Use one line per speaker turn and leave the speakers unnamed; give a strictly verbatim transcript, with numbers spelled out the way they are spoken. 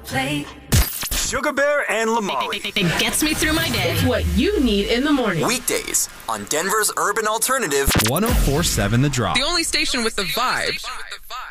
Play.
Sugar Bear and Lamali.
It gets me through my day.
It's what you need in the morning.
Weekdays on Denver's Urban Alternative.
one oh four point seven The Drop.
The only station with the vibe.